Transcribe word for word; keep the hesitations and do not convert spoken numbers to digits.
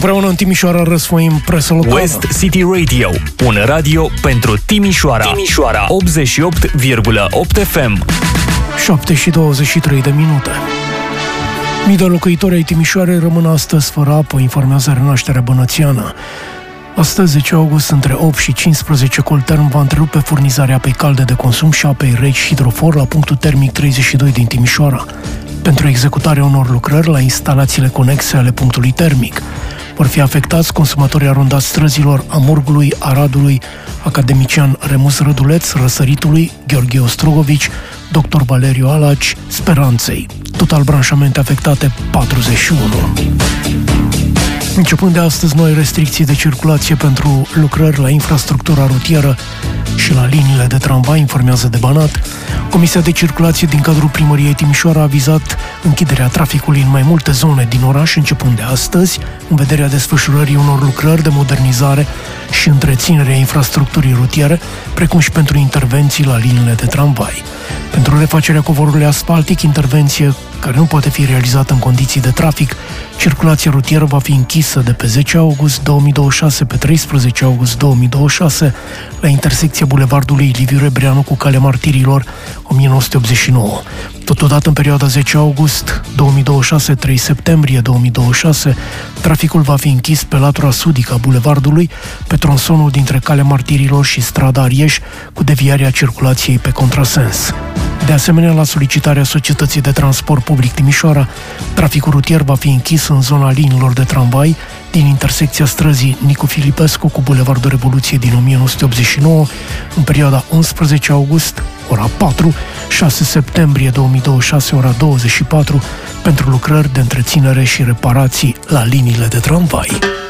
Împreună în Timișoara răsfoim presă locală. West City Radio, un radio pentru Timișoara. Timișoara, optzeci și opt virgulă opt F M. șapte și douăzeci și trei de minute. Mii de locuitori ai Timișoarei rămân astăzi fără apă, informează Renașterea Bănățiană. Astăzi, zece august, între opt și cincisprezece, Colterm va întrerupe furnizarea apei calde de consum și apei reci hidrofor la punctul termic treizeci și doi din Timișoara, pentru executarea unor lucrări la instalațiile conexe ale punctului termic. Vor fi afectați consumatorii arondați străzilor Amurgului, Aradului, Academician Remus Răduleț, Răsăritului, Gheorghe Ostrogovici, doctor Valeriu Alaci, Speranței. Total branșamente afectate patruzeci și unu. Începând de astăzi, noi restricții de circulație pentru lucrări la infrastructura rutieră și la liniile de tramvai, informează de Banat. Comisia de circulație din cadrul Primăriei Timișoara a avizat închiderea traficului în mai multe zone din oraș, începând de astăzi, în vederea desfășurării unor lucrări de modernizare și întreținerea infrastructurii rutiere, precum și pentru intervenții la liniile de tramvai. Pentru refacerea covorului asfaltic, intervenție care nu poate fi realizată în condiții de trafic, circulația rutieră va fi închisă de pe zece august două mii douăzeci și șase pe treisprezece august două mii douăzeci și șase la intersecția bulevardului Liviu Rebreanu cu Calea Martirilor o mie nouă sute optzeci și nouă. Totodată, în perioada zece august două mii douăzeci și șase - trei septembrie două mii douăzeci și șase, traficul va fi închis pe latura sudică a bulevardului, pe tronsonul dintre Calea Martirilor și strada Arieș, cu deviarea circulației pe contrasens. De asemenea, la solicitarea Societății de Transport Public Timișoara, traficul rutier va fi închis în zona liniilor de tramvai din intersecția străzii Nicu Filipescu cu Bulevardul Revoluției din o mie nouă sute optzeci și nouă, în perioada unsprezece august, ora patru, șase septembrie două mii douăzeci și șase, ora douăzeci și patru, pentru lucrări de întreținere și reparații la liniile de tramvai.